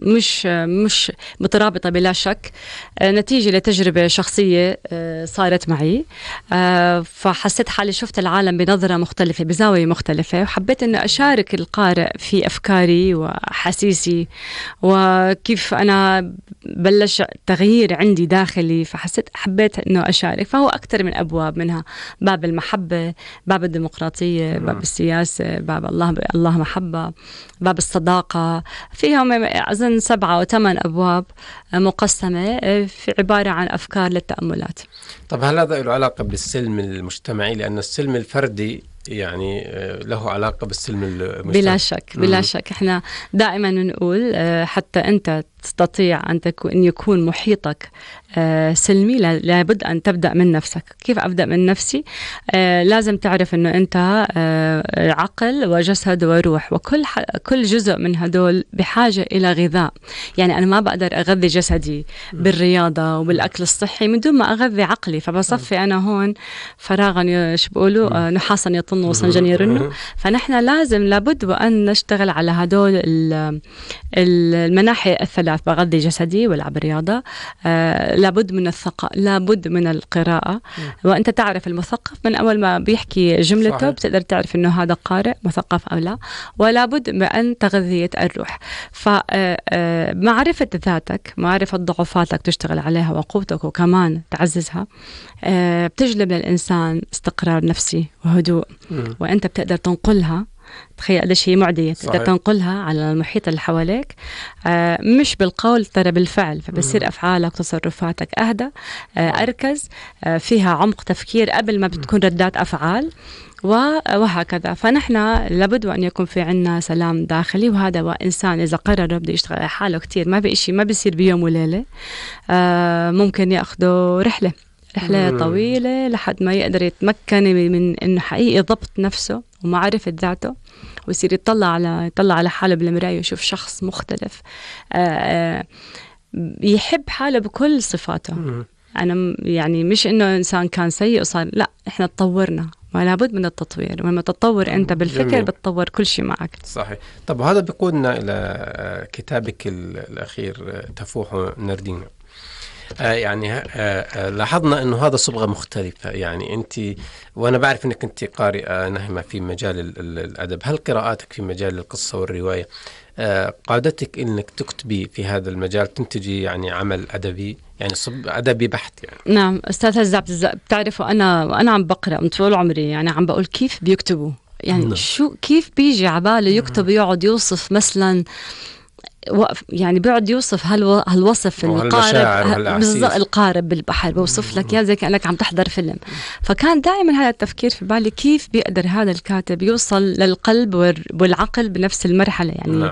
مش مترابطة بلا شك، نتيجة لتجربة شخصية صارت معي. فحسيت حالي شفت العالم بنظرة مختلفة، بزاوية مختلفة، وحبيت أنه أشارك القارئ في أفكاري وحسيسي وكيف أنا بلش تغيير عندي داخلي. فحسيت حبيت أنه أشارك. فهو أكثر من أبواب، منها باب المحبة، باب الديمقراطية، باب السياسة، باب الله محبة، باب الصداقة. فيهم أظن 7 أو 8 أبواب مقسمة في عبارة عن أفكار للتأملات. طب هل هذا له علاقة بالسلم المجتمعي؟ لأن السلم الفردي يعني له علاقة بالسلم المجتمعي. بلا شك بلا شك. احنا دائما نقول حتى أنت تستطيع أن يكون محيطك سلمي لابد أن تبدأ من نفسك. كيف أبدأ من نفسي؟ لازم تعرف أنه أنت عقل وجسد وروح، كل جزء من هدول بحاجة إلى غذاء. يعني أنا ما بقدر أغذي جسدي بالرياضة وبالأكل الصحي من دون ما أغذي عقلي، فبصفي أنا هون فراغا بقولوا نحاسا يطن وصنجا يرن. فنحن لابد وأن نشتغل على هدول المناحي الثلاث. بغذي جسدي والعب رياضة، لابد من الثقة، لابد من القراءة. وأنت تعرف المثقف من أول ما بيحكي جملته صحيح. بتقدر تعرف إنه هذا قارئ مثقف أو لا. ولابد من تغذية الروح. فمعرفة ذاتك، معرفة ضعفاتك تشتغل عليها، وقوتك وكمان تعززها، بتجلب للإنسان استقرار نفسي وهدوء. وأنت بتقدر تنقلها. تخيل هذا شيء معدية، تقدر تنقلها على المحيط اللي حواليك، مش بالقول ترى بالفعل. فبصير أفعالك وتصرفاتك أهدى، أركز، فيها عمق تفكير قبل ما بتكون ردات أفعال، وهكذا. فنحن لابد أن يكون في عنا سلام داخلي. وهذا وإنسان إذا قرر بده يشتغل على حاله كتير، ما بإشي ما بيصير بيوم وليلة. ممكن يأخذه رحلة طويلة لحد ما يقدر يتمكن من إنه حقيقي ضبط نفسه ومعرفة ذاته، ويصير يطلع على حاله بالمراية ويشوف شخص مختلف، يحب حاله بكل صفاته. أنا يعني مش إنه إنسان كان سيء وصار، لا، إحنا تطورنا ولا بد من التطوير. ولما تطور أنت بالفكر بتطور كل شيء معك. صحيح. طب هذا بيقودنا إلى كتابك الأخير تفوح نردينا. يعني لاحظنا أنه هذا صبغة مختلفة. يعني أنت، وأنا بعرف أنك أنت قارئة نهمة في مجال الأدب، هل قراءاتك في مجال القصة والرواية قادتك أنك تكتبي في هذا المجال، تنتجي يعني عمل أدبي، يعني أدبي بحت يعني؟ نعم أستاذ هزاب، بتعرفوا أنا عم بقرأ من طول عمري، يعني عم بقول كيف بيكتبوا، يعني كيف بيجي عباله يكتب، يقعد يوصف مثلا، يعني بيقعد يوصف هالوصف القارب بالبحر، بوصف لك يا زي كأنك عم تحضر فيلم. فكان دائما هذا التفكير في بالي، كيف بيقدر هذا الكاتب يوصل للقلب والعقل بنفس المرحلة يعني.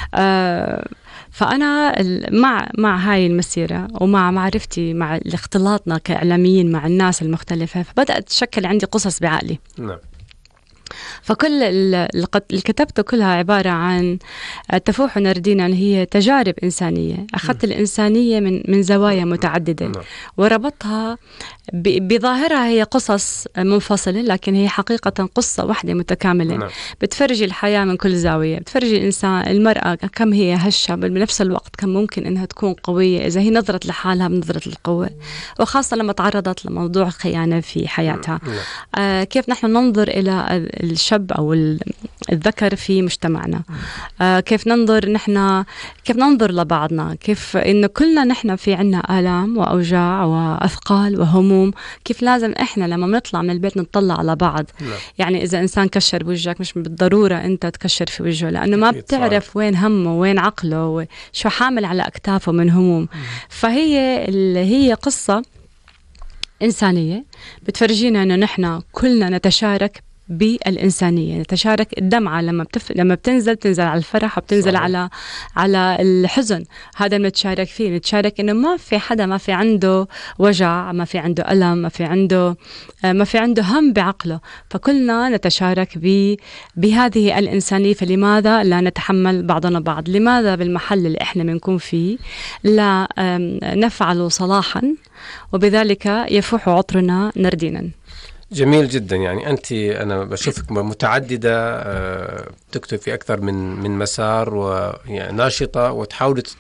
فأنا مع هاي المسيرة ومع معرفتي مع اختلاطنا كإعلاميين مع الناس المختلفة، فبدأت تشكل عندي قصص بعقلي. نعم. فكل اللي كتبته كلها عبارة عن تفوح نردينا، هي تجارب إنسانية. أخذت الإنسانية من زوايا متعددة وربطها بظاهرها. هي قصص منفصلة لكن هي حقيقة قصة واحدة متكاملة. بتفرجي الحياة من كل زاوية، بتفرجي الإنسان، المرأة كم هي هشة، بنفس الوقت كم ممكن إنها تكون قوية إذا هي نظرت لحالها بنظرة القوة، وخاصة لما تعرضت لموضوع خيانة في حياتها. كيف نحن ننظر إلى الشاب أو الذكر في مجتمعنا، كيف ننظر لبعضنا، كيف إنه كلنا نحن في عنا آلام وأوجاع وأثقال وهموم. كيف لازم إحنا لما نطلع من البيت نطلع على بعض. يعني إذا إنسان كشر بوجهك مش بالضرورة أنت تكشر في وجهه، لأنه ما بتعرف وين همه وين عقله وشو حامل على أكتافه من هموم. هي قصة إنسانية بتفرجينا إنه نحن كلنا نتشارك بالإنسانية، نتشارك الدمعة لما بتنزل على الفرح وبتنزل على الحزن. هذا نتشارك فيه، نتشارك إنه ما في حدا ما في عنده وجع، ما في عنده ألم، ما في عنده هم بعقله. فكلنا نتشارك بهذه الإنسانية. فلماذا لا نتحمل بعضنا بعض؟ لماذا بالمحل اللي إحنا بنكون فيه لا نفعل صلاحا وبذلك يفوح عطرنا نردينا؟ جميل جدا. يعني أنا بشوفك متعددة، تكتب في أكثر من مسار، وناشطة، وتحاول